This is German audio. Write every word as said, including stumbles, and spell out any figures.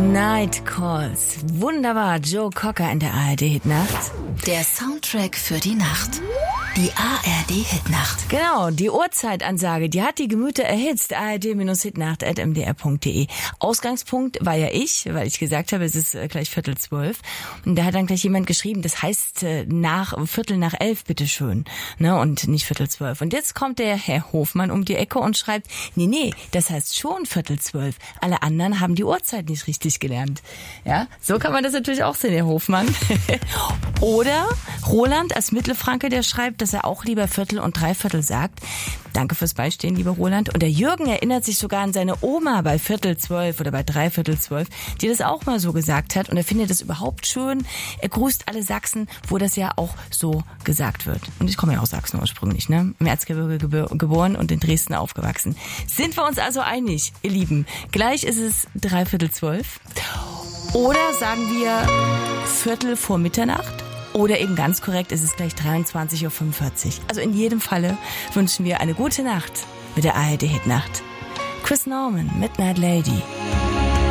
Night Calls. Wunderbar. Joe Cocker in der A R D-Hitnacht. Der Soundtrack für die Nacht. Die A R D-Hitnacht. Genau, die Uhrzeitansage, die hat die Gemüter erhitzt. A R D-Hitnacht at m d r punkt d e. Ausgangspunkt war ja ich, weil ich gesagt habe, es ist gleich Viertel zwölf. Und da hat dann gleich jemand geschrieben, das heißt nach Viertel nach elf, bitteschön. Ne, und nicht Viertel zwölf. Und jetzt kommt der Herr Hofmann um die Ecke und schreibt, nee, nee, das heißt schon Viertel zwölf. Alle anderen haben die Uhrzeit nicht richtig gelernt. Ja, so kann man das natürlich auch sehen, Herr Hofmann. Oder Roland als Mittelfranke, der schreibt, dass er auch lieber Viertel und Dreiviertel sagt. Danke fürs Beistehen, lieber Roland. Und der Jürgen erinnert sich sogar an seine Oma bei Viertel zwölf oder bei Dreiviertel zwölf, die das auch mal so gesagt hat. Und er findet das überhaupt schön. Er grüßt alle Sachsen, wo das ja auch so gesagt wird. Und ich komme ja aus Sachsen ursprünglich, ne? Im Erzgebirge geboren und in Dresden aufgewachsen. Sind wir uns also einig, ihr Lieben? Gleich ist es Dreiviertel zwölf. Oder sagen wir Viertel vor Mitternacht? Oder eben ganz korrekt ist es gleich dreiundzwanzig Uhr fünfundvierzig. Also in jedem Falle wünschen wir eine gute Nacht mit der A R D-Hitnacht. Chris Norman, Midnight Lady.